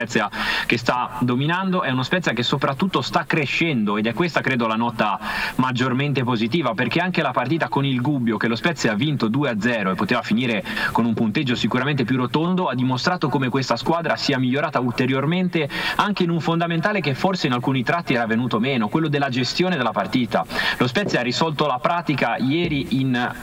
Spezia che sta dominando, è uno Spezia che soprattutto sta crescendo, ed è questa credo la nota maggiormente positiva, perché anche la partita con il Gubbio, che lo Spezia ha vinto 2-0 e poteva finire con un punteggio sicuramente più rotondo, ha dimostrato come questa squadra sia migliorata ulteriormente anche in un fondamentale che forse in alcuni tratti era venuto meno, quello della gestione della partita. Lo Spezia ha risolto la pratica ieri in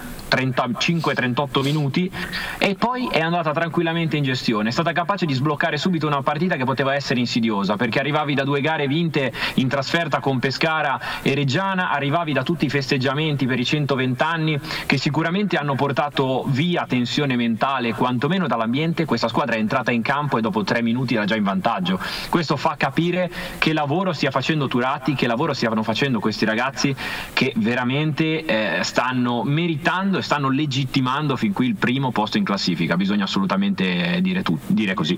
35-38 minuti e poi è andata tranquillamente in gestione, è stata capace di sbloccare subito una partita che poteva essere insidiosa, perché arrivavi da 2 gare vinte in trasferta con Pescara e Reggiana, arrivavi da tutti i festeggiamenti per i 120 anni che sicuramente hanno portato via tensione mentale quantomeno dall'ambiente. Questa squadra è entrata in campo e dopo 3 minuti era già in vantaggio. Questo fa capire che lavoro stia facendo Turati, che lavoro stiano facendo questi ragazzi che veramente stanno meritando e stanno legittimando fin qui il primo posto in classifica. Bisogna assolutamente dire così.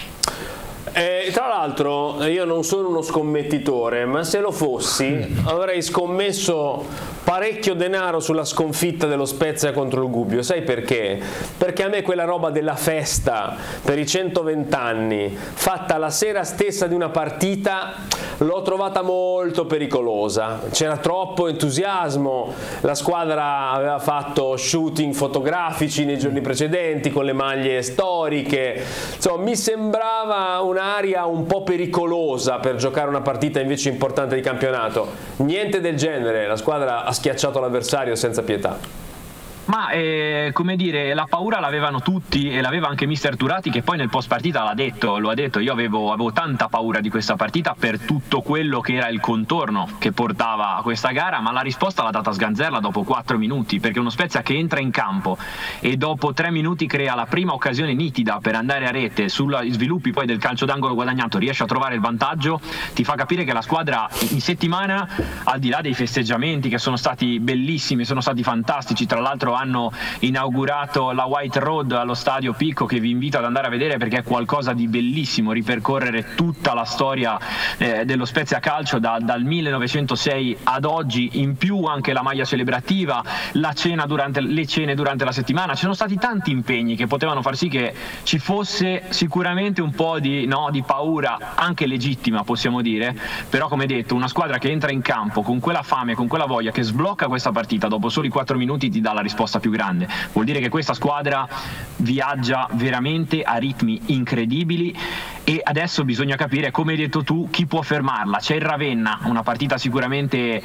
Tra l'altro io non sono uno scommettitore, ma se lo fossi avrei scommesso parecchio denaro sulla sconfitta dello Spezia contro il Gubbio. Sai perché? Perché a me quella roba della festa per i 120 anni fatta la sera stessa di una partita l'ho trovata molto pericolosa. C'era troppo entusiasmo, la squadra aveva fatto shooting fotografici nei giorni precedenti con le maglie storiche, insomma mi sembrava un'aria un po' pericolosa per giocare una partita invece importante di campionato. Niente del genere, la squadra ha schiacciato l'avversario senza pietà. Ma come dire, la paura l'avevano tutti e l'aveva anche mister Turati, che poi nel post partita lo ha detto, io avevo tanta paura di questa partita per tutto quello che era il contorno che portava a questa gara, ma la risposta l'ha data Sganzerla dopo 4 minuti, perché uno Spezia che entra in campo e dopo 3 minuti crea la prima occasione nitida per andare a rete, sugli sviluppi poi del calcio d'angolo guadagnato riesce a trovare il vantaggio, ti fa capire che la squadra in settimana, al di là dei festeggiamenti che sono stati bellissimi, sono stati fantastici, tra l'altro hanno inaugurato la White Road allo stadio Picco, che vi invito ad andare a vedere perché è qualcosa di bellissimo, ripercorrere tutta la storia dello Spezia Calcio dal 1906 ad oggi, in più anche la maglia celebrativa, le cene durante la settimana. Ci sono stati tanti impegni che potevano far sì che ci fosse sicuramente un po' di paura, anche legittima possiamo dire, però come detto una squadra che entra in campo con quella fame, con quella voglia, che sblocca questa partita dopo soli 4 minuti ti dà la risposta più grande. Vuol dire che questa squadra viaggia veramente a ritmi incredibili e adesso bisogna capire, come hai detto tu, chi può fermarla. C'è il Ravenna, una partita sicuramente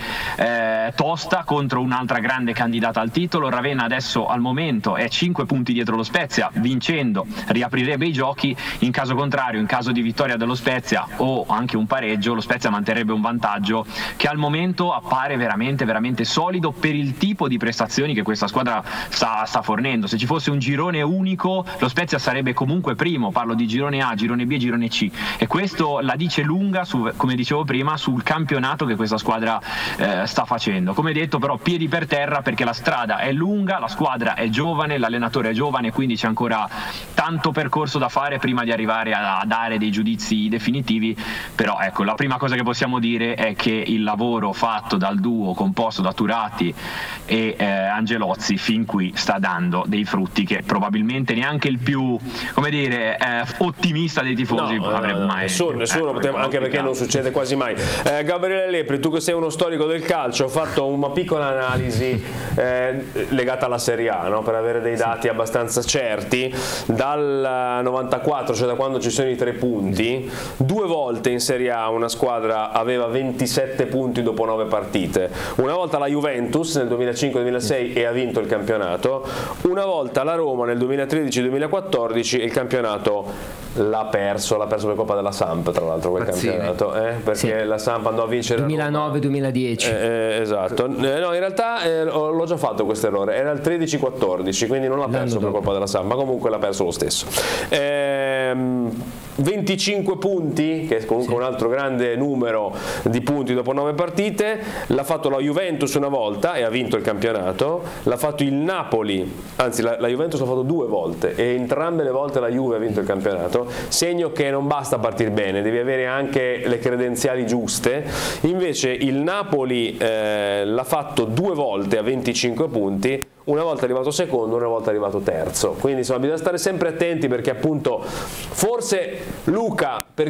tosta contro un'altra grande candidata al titolo. Il Ravenna adesso al momento è 5 punti dietro lo Spezia, vincendo riaprirebbe i giochi, in caso contrario, in caso di vittoria dello Spezia o anche un pareggio, lo Spezia manterrebbe un vantaggio che al momento appare veramente veramente solido per il tipo di prestazioni che questa squadra sta fornendo. Se ci fosse un girone unico lo Spezia sarebbe comunque primo, parlo di girone A, girone B e girone C, e questo la dice lunga come dicevo prima, sul campionato che questa squadra sta facendo. Come detto però piedi per terra, perché la strada è lunga, la squadra è giovane, l'allenatore è giovane, quindi c'è ancora tanto percorso da fare prima di arrivare a dare dei giudizi definitivi. Però ecco, la prima cosa che possiamo dire è che il lavoro fatto dal duo composto da Turati e Angelozzi fin qui sta dando dei frutti che probabilmente neanche il più, come dire, ottimista dei tifosi avrebbe mai. Nessuno, anche perché non succede quasi mai. Gabriele Lepri, tu che sei uno storico del calcio, ho fatto una piccola analisi legata alla Serie A, no? Per avere dei dati abbastanza certi. Dal 94, cioè da quando ci sono i 3 punti, 2 volte in Serie A una squadra aveva 27 punti dopo 9 partite. Una volta la Juventus nel 2005-2006 e ha vinto il campionato, una volta la Roma nel 2013-2014 e il campionato l'ha perso per colpa della Samp, tra l'altro quel campionato, perché sì, la Samp andò a vincere 2009-2010. Esatto. No, in realtà l'ho già fatto questo errore, era il 13-14, quindi non l'ha perso per colpa della Samp, ma comunque l'ha perso lo stesso. 25 punti, che è comunque un altro grande numero di punti dopo 9 partite, l'ha fatto la Juventus una volta e ha vinto il campionato, l'ha fatto il Napoli, anzi la Juventus l'ha fatto 2 volte e entrambe le volte la Juve ha vinto il campionato, segno che non basta partire bene, devi avere anche le credenziali giuste. Invece il Napoli l'ha fatto 2 volte a 25 punti, una volta è arrivato secondo, una volta è arrivato terzo, quindi insomma bisogna stare sempre attenti, perché appunto forse Luca, per